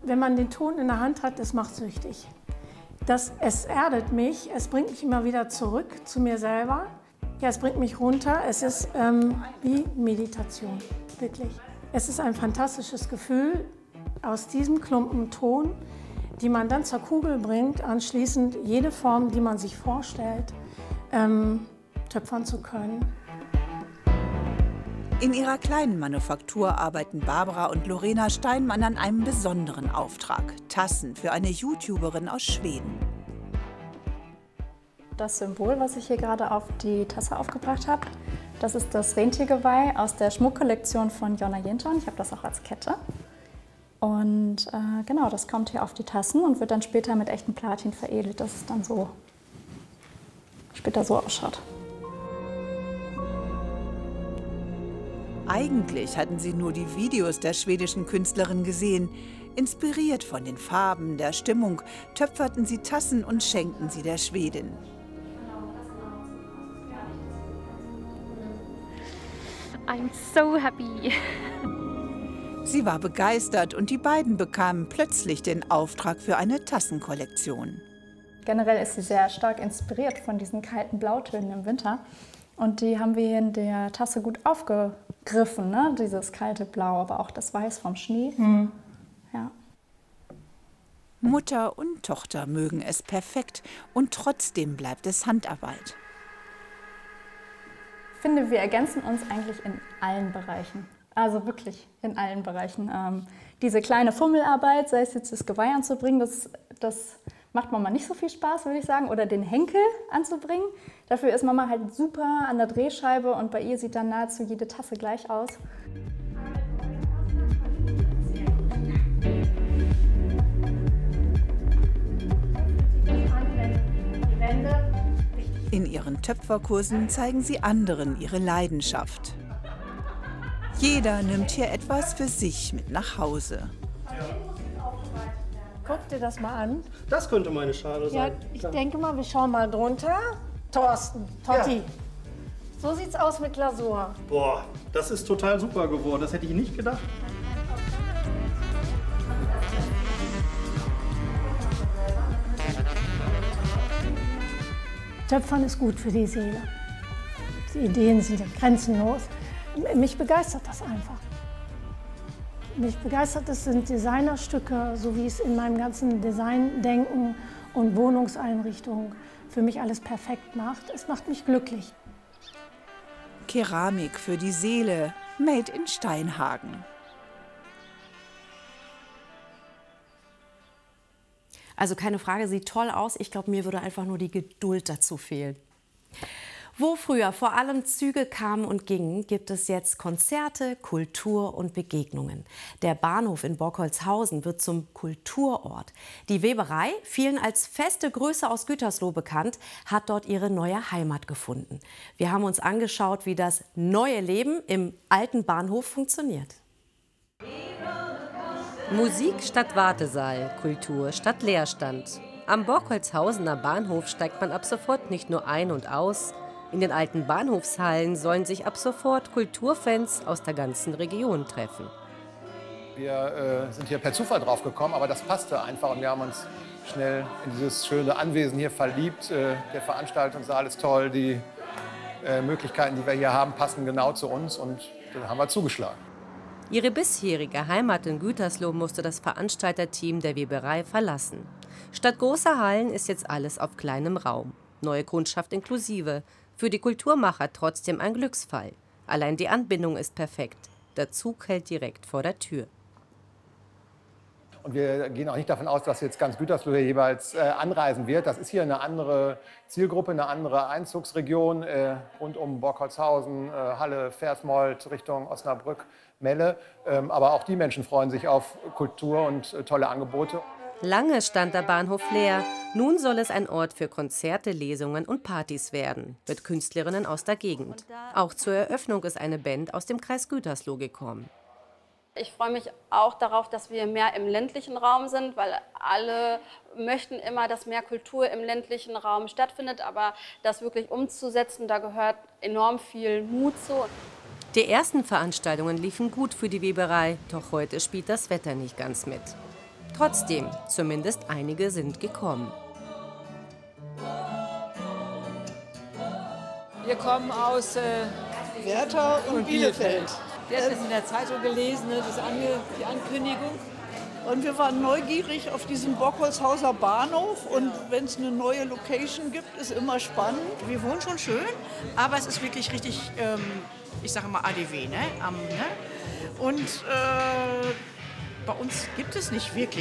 Wenn man den Ton in der Hand hat, das macht süchtig. Es erdet mich, es bringt mich immer wieder zurück zu mir selber. Ja, es bringt mich runter, es ist wie Meditation, wirklich. Es ist ein fantastisches Gefühl, aus diesem Klumpen Ton, die man dann zur Kugel bringt, anschließend jede Form, die man sich vorstellt, töpfern zu können. In ihrer kleinen Manufaktur arbeiten Barbara und Lorena Steinmann an einem besonderen Auftrag. Tassen für eine YouTuberin aus Schweden. Das Symbol, was ich hier gerade auf die Tasse aufgebracht habe, das ist das Rentiergeweih aus der Schmuckkollektion von Jonna Jinton. Ich habe das auch als Kette. Und genau, das kommt hier auf die Tassen und wird dann später mit echtem Platin veredelt, dass es dann so später so ausschaut. Eigentlich hatten sie nur die Videos der schwedischen Künstlerin gesehen. Inspiriert von den Farben, der Stimmung, töpferten sie Tassen und schenkten sie der Schwedin. I'm so happy. Sie war begeistert und die beiden bekamen plötzlich den Auftrag für eine Tassenkollektion. Generell ist sie sehr stark inspiriert von diesen kalten Blautönen im Winter. Und die haben wir hier in der Tasse gut aufgegriffen, ne? Dieses kalte Blau, aber auch das Weiß vom Schnee. Mhm. Ja. Mutter und Tochter mögen es perfekt und trotzdem bleibt es Handarbeit. Ich finde, wir ergänzen uns eigentlich in allen Bereichen. Also wirklich in allen Bereichen. Diese kleine Fummelarbeit, sei es jetzt das Geweih anzubringen, das macht Mama nicht so viel Spaß, würde ich sagen. Oder den Henkel anzubringen. Dafür ist Mama halt super an der Drehscheibe und bei ihr sieht dann nahezu jede Tasse gleich aus. In ihren Töpferkursen zeigen sie anderen ihre Leidenschaft. Jeder nimmt hier etwas für sich mit nach Hause. Guck dir das mal an. Das könnte meine Schale sein. Ja, ich denke mal, wir schauen mal drunter. Thorsten, Totti. Ja. So sieht's aus mit Glasur. Boah, das ist total super geworden. Das hätte ich nicht gedacht. Töpfern ist gut für die Seele. Die Ideen sind grenzenlos. Mich begeistert das einfach. Mich begeistert es sind Designerstücke, so wie es in meinem ganzen Designdenken und Wohnungseinrichtung für mich alles perfekt macht. Es macht mich glücklich. Keramik für die Seele, made in Steinhagen. Also keine Frage, sieht toll aus. Ich glaube, mir würde einfach nur die Geduld dazu fehlen. Wo früher vor allem Züge kamen und gingen, gibt es jetzt Konzerte, Kultur und Begegnungen. Der Bahnhof in Borkholzhausen wird zum Kulturort. Die Weberei, vielen als feste Größe aus Gütersloh bekannt, hat dort ihre neue Heimat gefunden. Wir haben uns angeschaut, wie das neue Leben im alten Bahnhof funktioniert. Musik statt Wartesaal, Kultur statt Leerstand. Am Borkholzhausener Bahnhof steigt man ab sofort nicht nur ein und aus. In den alten Bahnhofshallen sollen sich ab sofort Kulturfans aus der ganzen Region treffen. Wir sind hier per Zufall drauf gekommen, aber das passte einfach und wir haben uns schnell in dieses schöne Anwesen hier verliebt. Der Veranstaltungssaal ist toll, die Möglichkeiten, die wir hier haben, passen genau zu uns und dann haben wir zugeschlagen. Ihre bisherige Heimat in Gütersloh musste das Veranstalterteam der Weberei verlassen. Statt großer Hallen ist jetzt alles auf kleinem Raum. Neue Kundschaft inklusive. Für die Kulturmacher trotzdem ein Glücksfall. Allein die Anbindung ist perfekt. Der Zug hält direkt vor der Tür. Und wir gehen auch nicht davon aus, dass jetzt ganz Gütersloh hier jeweils anreisen wird. Das ist hier eine andere Zielgruppe, eine andere Einzugsregion rund um Borkholzhausen, Halle, Versmold, Richtung Osnabrück, Melle. Aber auch die Menschen freuen sich auf Kultur und tolle Angebote. Lange stand der Bahnhof leer. Nun soll es ein Ort für Konzerte, Lesungen und Partys werden, mit Künstlerinnen aus der Gegend. Auch zur Eröffnung ist eine Band aus dem Kreis Gütersloh gekommen. Ich freue mich auch darauf, dass wir mehr im ländlichen Raum sind, weil alle möchten immer, dass mehr Kultur im ländlichen Raum stattfindet. Aber das wirklich umzusetzen, da gehört enorm viel Mut zu. Die ersten Veranstaltungen liefen gut für die Weberei, doch heute spielt das Wetter nicht ganz mit. Trotzdem, zumindest einige sind gekommen. Wir kommen aus Werther und Bielefeld. Wir hatten es in der Zeitung gelesen, ne, die Ankündigung. Und wir waren neugierig auf diesen Bockholzhauser Bahnhof. Und wenn es eine neue Location gibt, ist immer spannend. Wir wohnen schon schön, aber es ist wirklich richtig, ich sage mal ADW, ne? Und bei uns gibt es nicht wirklich